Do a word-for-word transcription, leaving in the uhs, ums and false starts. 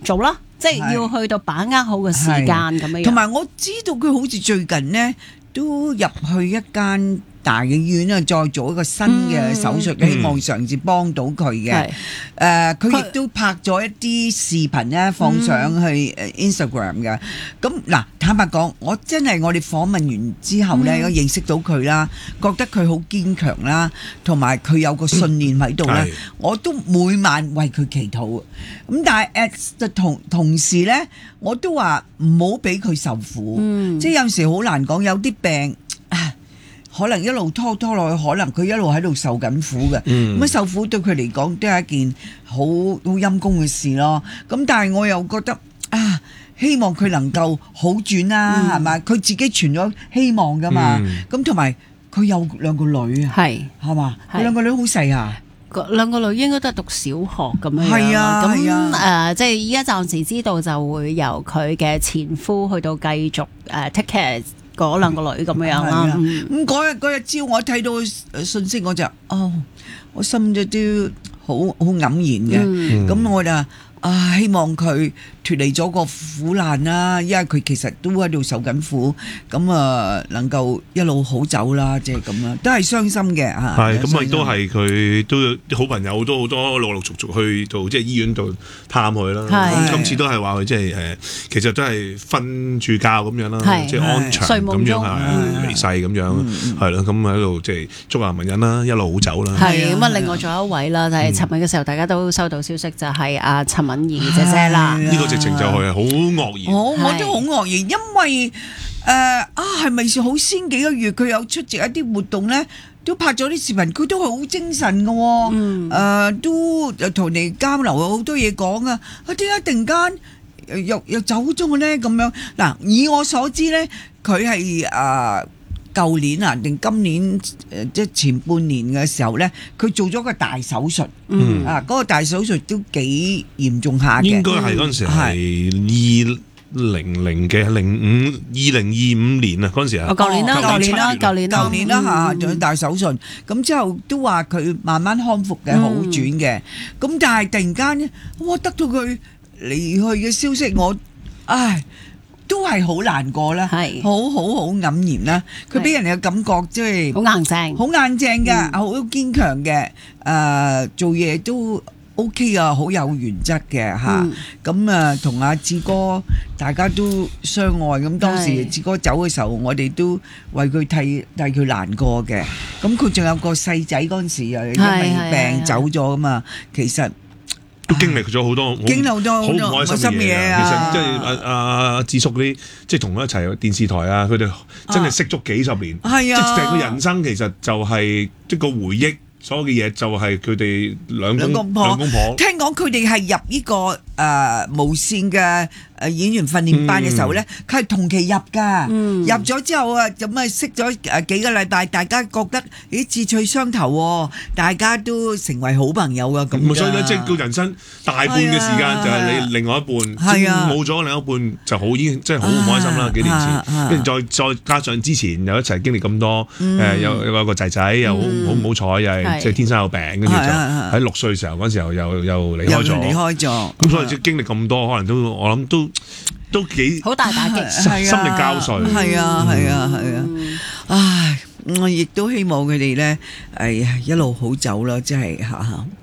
做啦，即係要去到把握好個時間咁樣樣。 同埋我知道佢好似最近呢都入去一間大嘅醫院啊，再做一個新嘅手術， 嗯、 希望嘗試幫到佢嘅。誒，佢亦都拍咗一啲視頻咧，放上去 Instagram 嘅。咁嗱、嗯，坦白講，我真係我哋訪問完之後咧，我、嗯、認識到佢啦，覺得佢好堅強啦，同埋佢有個信念喺度咧，嗯、我都每晚為佢祈禱。咁但係誒同同時咧，我都話唔好俾佢受苦，嗯、即係有時好難講，有啲病。可能一路拖拖落去，可能佢一路喺度受緊苦嘅。咁、嗯、受苦對佢嚟講都係一件好好陰功嘅事咯。咁但係我又覺得啊，希望佢能夠好轉啦，係咪、嗯？佢自己存咗希望噶嘛。咁同埋佢有兩個女啊，係係嘛？佢兩個女好細啊。 兩個女應該都係讀小學咁樣樣。 係啊， 咁誒、 啊呃，即係依家暫時知道就會由佢嘅前夫去到繼續誒、呃、take care。嗰兩個女咁樣啦， 咁嗰日嗰日朝我睇到信息我就哦，我心咗都好好黯然嘅，咁、嗯、我就啊希望佢脫離咗個苦難啦，因為佢其實都喺度受緊苦，咁啊能夠一路好走啦，即係咁啦，都係傷心嘅嚇。 係咁啊，都係佢都有啲好朋友，都好多陸陸續續去到即係醫院度探佢啦。咁今次都係話佢即係誒，其實都係瞓住覺咁樣啦，即係安詳咁樣係離世咁樣，係咯，咁喺度即係祝阿文欣啦，一路好走啦。 係咁啊，另外仲有一位啦，就係尋日嘅時候，大家都收到消息，就係阿陳敏儀姐姐啦。 呢個直情就係好愕然， 我我都好愕然，因為誒啊，係咪先好先幾個月佢有出席一啲活動咧，都拍咗啲視頻，佢都係好精神嘅喎，嗯誒都同你交流好多嘢講啊，啊點解突然間又又走咗嘅咧？咁樣嗱，以我所知咧，佢係誒。舊年啊，定今年誒，即係前半年嘅時候咧，佢做咗個大手術，嗯啊，嗰個大手術都幾嚴重下嘅。 應該係嗰陣時係二零零嘅零五二零二五年啊，嗰陣時啊。 哦，舊年啦，舊年啦，舊年啦， 舊年啦嚇，做咗大手術，咁之後都話佢慢慢康復嘅，好轉嘅。咁但係突然間，我得到佢離去嘅消息，我唉。都係好難過啦，係好好好黯然啦。佢俾人嘅感覺即係好硬淨， 好硬淨嘅，好堅強嘅。誒，做嘢都 OK 啊，好有原則嘅嚇。咁啊，同阿志哥大家都相愛。咁當時志哥走嘅時候，我哋都為佢替替佢難過嘅。咁佢仲有個細仔嗰陣時又因為病走咗啊嘛。其實。 都經歷咗好多， 經歷好多好唔開心嘅嘢啊！其實即係阿阿阿智叔嗰啲，即係同佢一齊電視台啊，佢哋真係識足幾十年， 係啊， 即係個人生其實就係一個回憶，所有嘅嘢就係佢哋兩公兩公婆。 聽講佢哋係入呢個誒無線嘅誒演員訓練班嘅時候咧，佢係同期入㗎，入咗之後啊，咁啊識咗誒幾個禮拜，大家覺得咦志趣相投，大家都成為好朋友啊咁。 咁所以咧，即係叫人生大半嘅時間就係你另外一半， 係啊， 冇咗另一半就好已經即係好唔開心啦。幾年前，跟住再再加上之前又一齊經歷咁多，誒有有個仔仔又好好唔好彩，又係即係天生有病，跟住就喺六歲時候嗰時候又又離開咗， 離開咗。 咁所以即係經歷咁多，可能都我諗都。都幾好大打擊， 心力交瘁。 係啊係啊係啊！唉，我亦都希望佢哋咧，誒一路好走啦，即係嚇嚇。